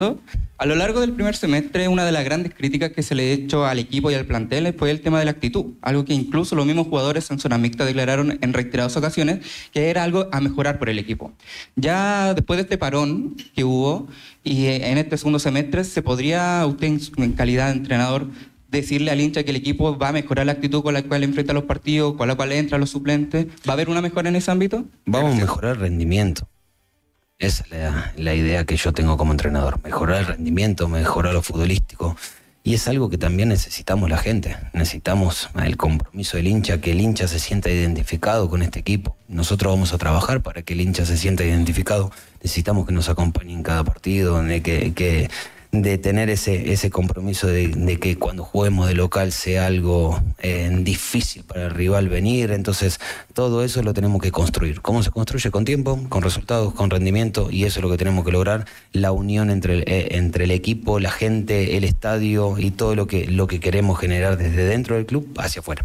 A lo largo del primer semestre, una de las grandes críticas que se le ha hecho al equipo y al plantel fue el tema de la actitud, algo que incluso los mismos jugadores en zona mixta declararon en reiteradas ocasiones que era algo a mejorar por el equipo. Ya después de este parón que hubo y en este segundo semestre, ¿se podría usted en calidad de entrenador decirle al hincha que el equipo va a mejorar la actitud con la cual enfrenta los partidos, con la cual entran los suplentes? ¿Va a haber una mejora en ese ámbito? Vamos a mejorar el rendimiento. Esa es la idea que yo tengo como entrenador. Mejorar el rendimiento, mejorar lo futbolístico. Y es algo que también necesitamos la gente. Necesitamos el compromiso del hincha, que el hincha se sienta identificado con este equipo. Nosotros vamos a trabajar para que el hincha se sienta identificado. Necesitamos que nos acompañe en cada partido, de tener ese compromiso de que cuando juguemos de local sea algo difícil para el rival venir. Entonces todo eso lo tenemos que construir. ¿Cómo se construye? Con tiempo, con resultados, con rendimiento, y eso es lo que tenemos que lograr, la unión entre el equipo, la gente, el estadio y todo lo que queremos generar desde dentro del club hacia afuera.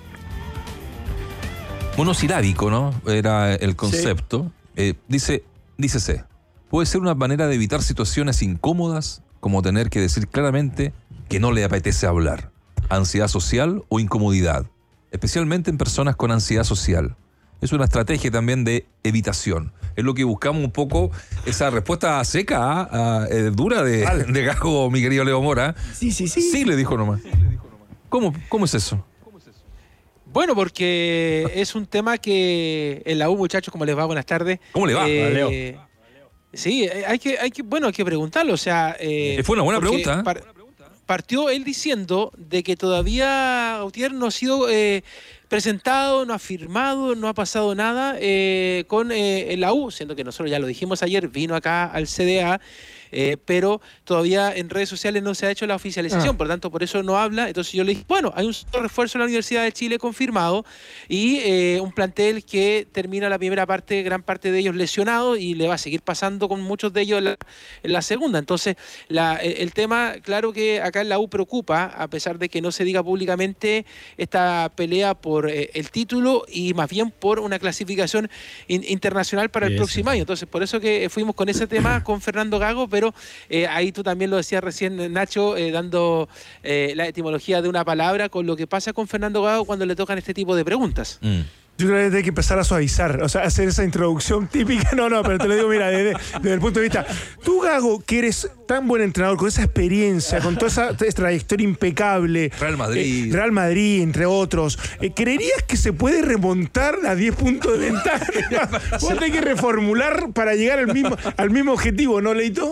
Monosilábico, ¿no? Era el concepto. Sí. Dícese, puede ser una manera de evitar situaciones incómodas, como tener que decir claramente que no le apetece hablar, ansiedad social o incomodidad, especialmente en personas con ansiedad social. Es una estrategia también de evitación. Es lo que buscamos un poco, esa respuesta seca, dura de Gago, mi querido Leo Mora. Sí. Sí, le dijo nomás. ¿Cómo es eso? Bueno, porque es un tema que en la U, muchachos, ¿cómo les va? Buenas tardes. ¿Cómo le va, Leo? Sí, hay que preguntarlo, o sea... fue una buena pregunta. Partió él diciendo de que todavía Gautier no ha sido presentado, no ha firmado, no ha pasado nada con la U, siendo que nosotros ya lo dijimos ayer, vino acá al CDA, pero todavía en redes sociales no se ha hecho la oficialización, por lo tanto por eso no habla. Entonces yo le dije, bueno, hay un solo refuerzo en la Universidad de Chile confirmado y un plantel que termina la primera parte, gran parte de ellos lesionados, y le va a seguir pasando con muchos de ellos en la segunda. Entonces el tema, claro que acá en la U preocupa, a pesar de que no se diga públicamente, esta pelea por el título y más bien por una clasificación internacional para el próximo año. Entonces por eso que fuimos con ese tema con Fernando Gago, pero ahí tú también lo decías recién, Nacho, dando la etimología de una palabra con lo que pasa con Fernando Gago cuando le tocan este tipo de preguntas. Yo creo que hay que empezar a suavizar, o sea, hacer esa introducción típica. No, pero te lo digo, mira, desde el punto de vista. Tú, Gago, que eres tan buen entrenador, con esa experiencia, con toda esa trayectoria impecable. Real Madrid, entre otros. ¿Creerías que se puede remontar a 10 puntos de ventaja? Vos tenés que reformular para llegar al mismo objetivo, ¿no, Leito?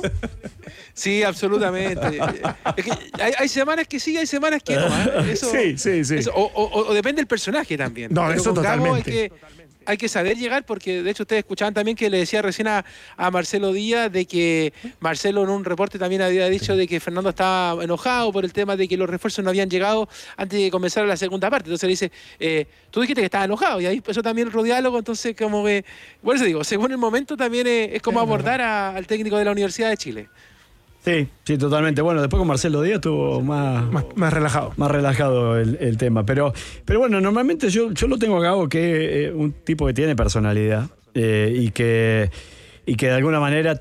Sí, absolutamente. Es que hay semanas que sí, hay semanas que no. Eso, sí. Eso, o depende del personaje también. No, pero eso totalmente. Hay que saber llegar, porque de hecho ustedes escuchaban también que le decía recién a Marcelo Díaz de que Marcelo en un reporte también había dicho de que Fernando estaba enojado por el tema de que los refuerzos no habían llegado antes de comenzar la segunda parte. Entonces le dice, tú dijiste que estabas enojado, y ahí empezó también otro diálogo. Entonces, como que, por eso digo, según el momento también es como abordar al técnico de la Universidad de Chile. Sí, totalmente. Bueno, después con Marcelo Díaz estuvo más relajado. Más relajado el tema. Pero bueno, normalmente yo lo tengo a Gago, que es un tipo que tiene personalidad y que de alguna manera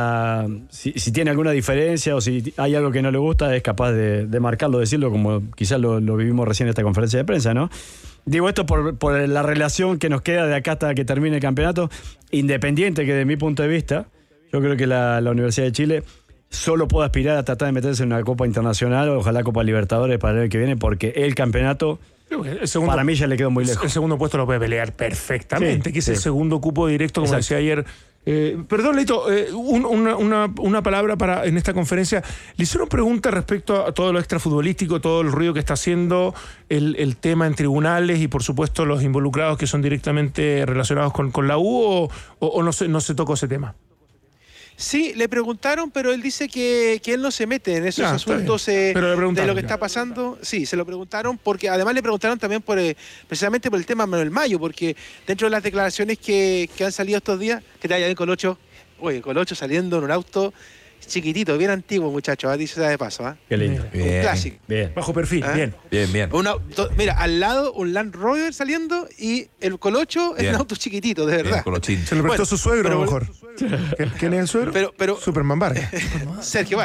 si tiene alguna diferencia o si hay algo que no le gusta, es capaz de marcarlo, decirlo, como quizás lo vivimos recién en esta conferencia de prensa, ¿no? Digo esto por la relación que nos queda de acá hasta que termine el campeonato, independiente que de mi punto de vista, yo creo que la Universidad de Chile solo puede aspirar a tratar de meterse en una Copa Internacional, o ojalá Copa Libertadores para el año que viene, porque el campeonato para mí ya le quedó muy lejos. El segundo puesto lo puede pelear perfectamente, que es el segundo cupo directo, como decía ayer. Perdón, Leito, una palabra en esta conferencia. Le hicieron preguntas respecto a todo lo extrafutbolístico, todo el ruido que está haciendo el tema en tribunales y por supuesto los involucrados que son directamente relacionados con la U, o no se tocó ese tema. Sí, le preguntaron, pero él dice que él no se mete en esos asuntos de lo que está pasando. Sí, se lo preguntaron, porque además le preguntaron también precisamente por el tema Manuel Mayo, porque dentro de las declaraciones que han salido estos días, que te vaya bien, Colocho. Oye, Colocho saliendo en un auto chiquitito, bien antiguo, muchachos, dice de paso. Qué lindo. Un clásico. Bien. Bajo perfil, bien. Bien. Mira, al lado un Land Rover saliendo y el Colocho es Bien. un auto chiquitito, de verdad. Bien, Colochín. Se lo prestó Bueno, su suegro, a lo pero- mejor. ¿Quién es el suegro? Pero Superman Vargas. Sergio